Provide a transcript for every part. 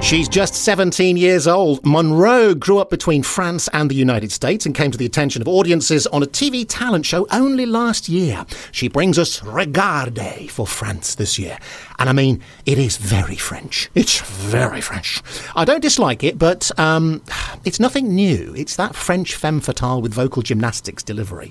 She's just 17 years old. Monroe grew up between France and the United States and came to the attention of audiences on a TV talent show only last year. She brings us Regarde for France this year. And I mean, it is very French. It's very French. I don't dislike it, but it's nothing new. It's that French femme fatale with vocal gymnastics delivery.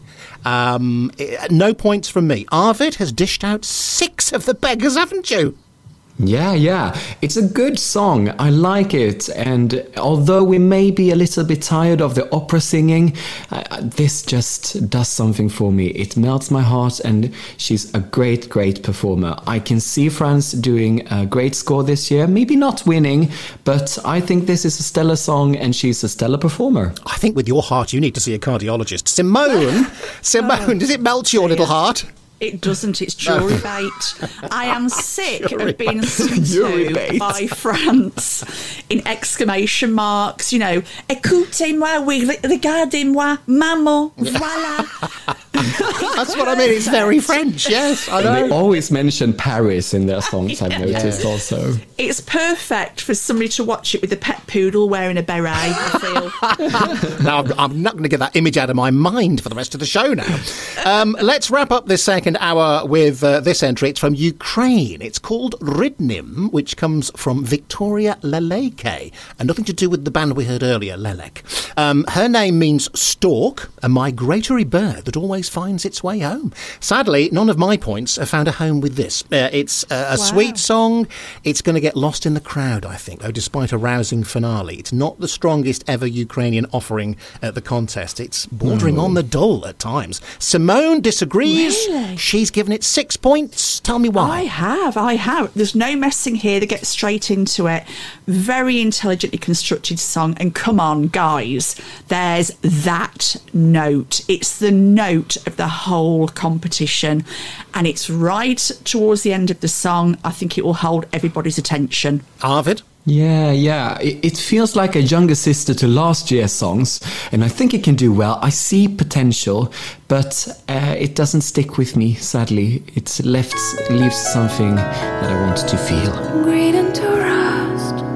No points from me. Arvid has dished out 6 of the beggars, haven't you? Yeah. It's a good song. I like it. And although we may be a little bit tired of the opera singing, this just does something for me. It melts my heart, and she's a great, great performer. I can see France doing a great score this year. Maybe not winning, but I think this is a stellar song, and she's a stellar performer. I think with your heart, you need to see a cardiologist. Simone, does it melt your little heart? It doesn't. It's jury bait. I am sick of being sung to by France in exclamation marks. You know, écoutez-moi, oui, regardez-moi, maman, voilà. That's what I mean. It's very French, yes. I know. And they always mention Paris in their songs, I've noticed also. It's perfect for somebody to watch it with a pet poodle wearing a beret, I feel. Now, I'm not going to get that image out of my mind for the rest of the show now. Let's wrap up this second hour with this entry. It's from Ukraine. It's called Rydnym, which comes from Victoria Leleke, and nothing to do with the band we heard earlier, Lelek. Her name means stork, a migratory bird that always finds its way home. Sadly, none of my points have found a home with this. It's a sweet song. It's going to get lost in the crowd, I think, though, despite a rousing finale. It's not the strongest ever Ukrainian offering at the contest. It's bordering on the dull at times. Simone disagrees. Really? She's given it 6 points. Tell me why. I have. There's no messing here. They get straight into it. Very intelligently constructed song. And come on, guys, there's that note. It's the note of the whole competition. And it's right towards the end of the song. I think it will hold everybody's attention. Arvid? Yeah. It feels like a younger sister to last year's songs, and I think it can do well. I see potential, but it doesn't stick with me, sadly. It leaves something that I want to feel.